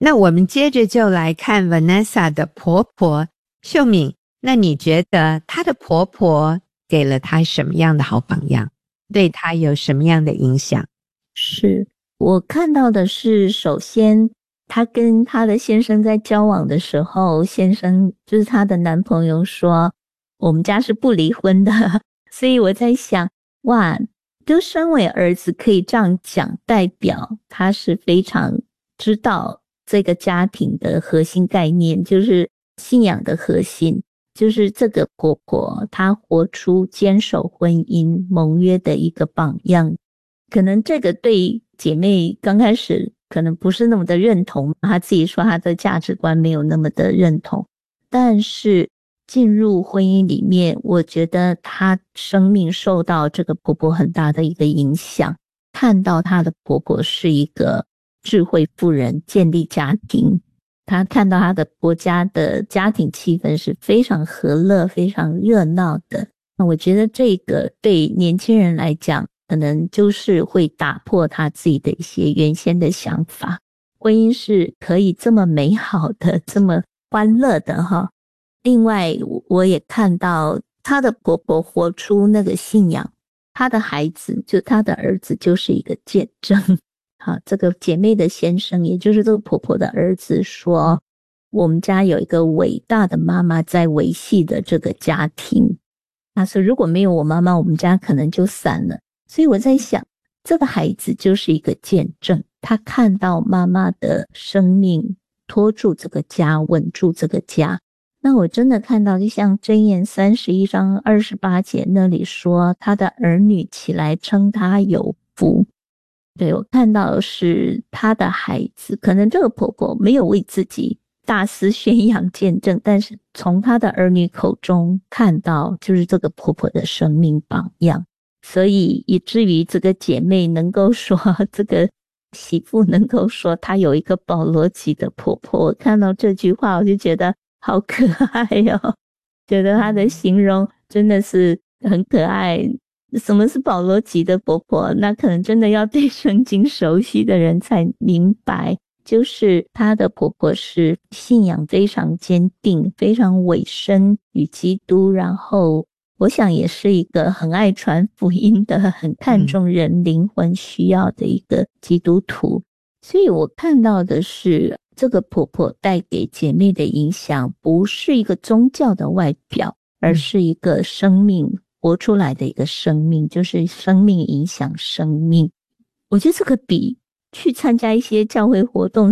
那我们接着就来看 Vanessa 的婆婆秀敏，那你觉得她的婆婆给了她什么样的好榜样，对她有什么样的影响？ 是我看到的是，首先她跟她的先生在交往的时候，先生就是她的男朋友说我们家是不离婚的，所以我在想，哇，就身为儿子可以这样讲，代表他是非常知道这个家庭的核心概念，就是信仰的核心，就是这个婆婆她活出坚守婚姻盟约的一个榜样。可能这个对姐妹刚开始可能不是那么的认同，她自己说她的价值观没有那么的认同，但是进入婚姻里面，我觉得她生命受到这个婆婆很大的一个影响，看到她的婆婆是一个智慧妇人，建立家庭，她看到她的婆家的家庭气氛是非常和乐非常热闹的。那我觉得这个对年轻人来讲可能就是会打破他自己的一些原先的想法，婚姻是可以这么美好的这么欢乐的哈。另外我也看到她的婆婆活出那个信仰，她的孩子就她的儿子就是一个见证。好，这个姐妹的先生也就是这个婆婆的儿子说，我们家有一个伟大的妈妈在维系的这个家庭，那所以如果没有我妈妈，我们家可能就散了。所以我在想，这个孩子就是一个见证，他看到妈妈的生命拖住这个家，稳住这个家。那我真的看到，就像箴言31章28节那里说，他的儿女起来称他有福。对，我看到的是他的孩子，可能这个婆婆没有为自己大肆宣扬见证，但是从她的儿女口中看到就是这个婆婆的生命榜样，所以以至于这个姐妹能够说，这个媳妇能够说她有一个保罗级的婆婆。我看到这句话我就觉得好可爱哦，觉得她的形容真的是很可爱。什么是保罗级的婆婆？那可能真的要对圣经熟悉的人才明白，就是她的婆婆是信仰非常坚定，非常委身与基督，然后我想也是一个很爱传福音的，很看重人灵魂需要的一个基督徒。所以我看到的是这个婆婆带给姐妹的影响不是一个宗教的外表，而是一个生命活出来的一个生命，就是生命影响生命。我觉得这个比去参加一些教会活动